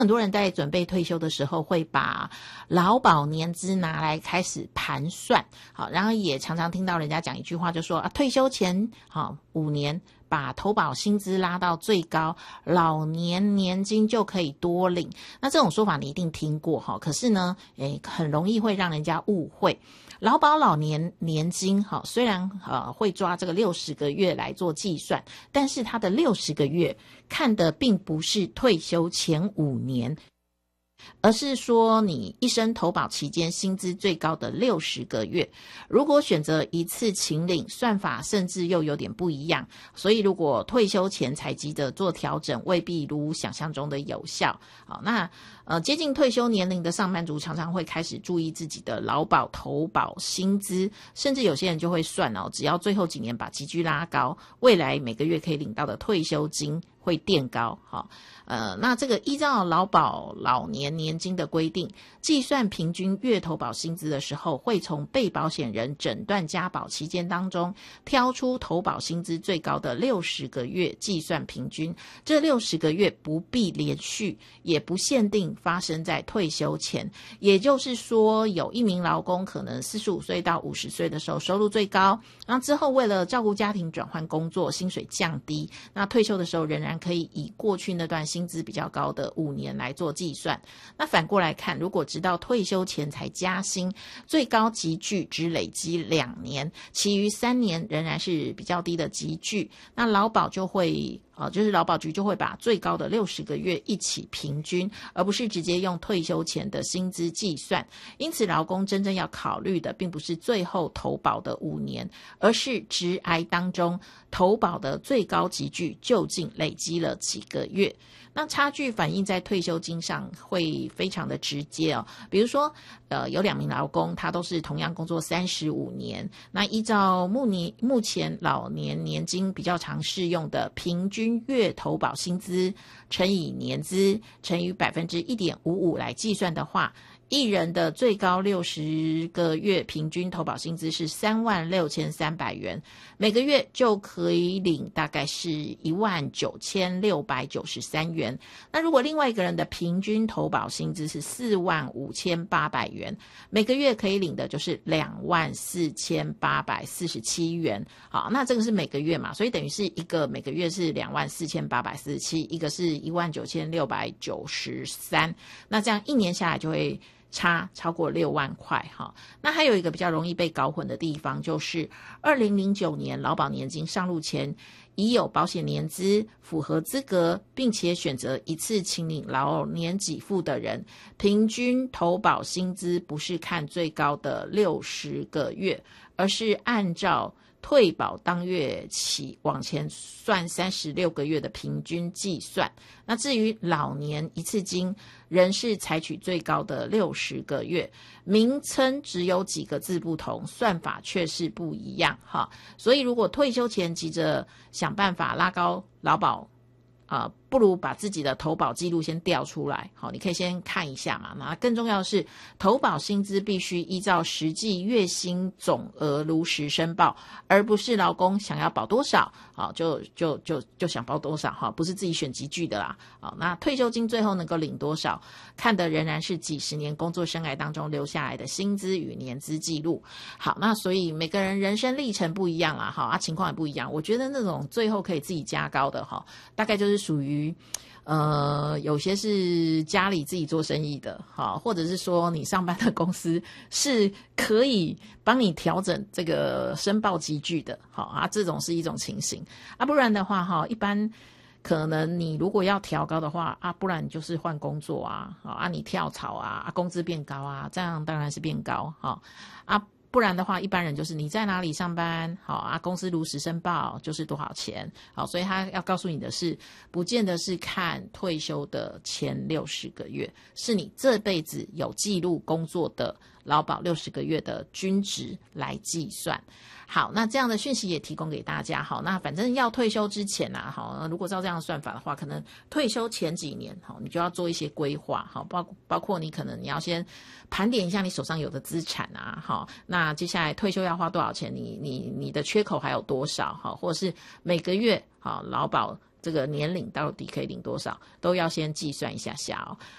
很多人在准备退休的时候会把劳保年资拿来开始盘算，好，然后也常常听到人家讲一句话，就说退休前5年把投保薪资拉到最高，老年年金就可以多领。那这种说法你一定听过，可是呢很容易会让人家误会。劳保老年年金虽然会抓这个60个月来做计算，但是它的60个月看的并不是退休前5年，而是说你一生投保期间薪资最高的60个月。如果选择一次请领，算法甚至又有点不一样，所以如果退休前才急着做调整，未必如想象中的有效。好，那接近退休年龄的上班族常常会开始注意自己的劳保投保薪资，甚至有些人就会算只要最后几年把集聚拉高，未来每个月可以领到的退休金会垫高。那这个依照劳保老年年金的规定，计算平均月投保薪资的时候，会从被保险人诊断加保期间当中挑出投保薪资最高的60个月计算平均。这60个月不必连续，也不限定发生在退休前。也就是说，有一名劳工可能45岁到50岁的时候收入最高，然后之后为了照顾家庭转换工作，薪水降低，那退休的时候仍然可以以过去那段薪资比较高的5年来做计算。那反过来看，如果直到退休前才加薪，最高集聚只累积2年，其余3年仍然是比较低的集聚，那劳保就会就是劳保局就会把最高的60个月一起平均，而不是直接用退休前的薪资计算。因此劳工真正要考虑的并不是最后投保的5年，而是职涯当中投保的最高集聚究竟累积了几个月。那差距反映在退休金上会非常的直接比如说有2名劳工，他都是同样工作35年，那依照目前老年年金比较常适用的平均月投保薪资乘以年资乘以 1.55% 来计算的话，一人的最高60个月平均投保薪资是36,300元，每个月就可以领大概是19,693元。那如果另外一个人的平均投保薪资是45,800元，每个月可以领的就是24,847元。好，那这个是每个月嘛，所以等于是一个每个月是24,847，一个是19,693，那这样一年下来就会差超过6万块那还有一个比较容易被搞混的地方，就是2009年劳保年金上路前已有保险年资，符合资格，并且选择一次请领老年给付的人，平均投保薪资不是看最高的60个月，而是按照退保当月起往前算36个月的平均计算。那至于老年一次金，仍是采取最高的60个月，名称只有几个字不同，算法却是不一样所以如果退休前急着想办法拉高劳保不如把自己的投保记录先调出来你可以先看一下嘛。那更重要的是，投保薪资必须依照实际月薪总额如实申报，而不是劳工想要保多少就想保多少不是自己选集聚的啦那退休金最后能够领多少，看的仍然是几十年工作生涯当中留下来的薪资与年资记录。好，那所以每个人人生历程不一样啦情况也不一样。我觉得那种最后可以自己加高的大概就是属于有些是家里自己做生意的或者是说你上班的公司是可以帮你调整这个申报集聚的这种是一种情形不然的话一般可能你如果要调高的话不然你就是换工作你跳槽工资变高这样当然是变高不然的话一般人就是你在哪里上班公司如实申报就是多少钱所以他要告诉你的是，不见得是看退休的前60个月，是你这辈子有记录工作的劳保60个月的均值来计算。好，那这样的讯息也提供给大家那反正要退休之前如果照这样的算法的话，可能退休前几年你就要做一些规划包括你可能你要先盘点一下你手上有的资产那接下来退休要花多少钱，你的缺口还有多少或者是每个月劳保这个年龄到底可以领多少，都要先计算一下下哦。